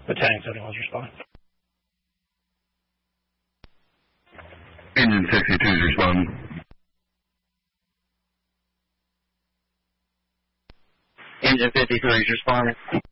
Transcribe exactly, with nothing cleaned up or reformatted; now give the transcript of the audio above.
Battalion seventy-one is responding. Engine sixty-two is responding. Engine fifty-three is responding.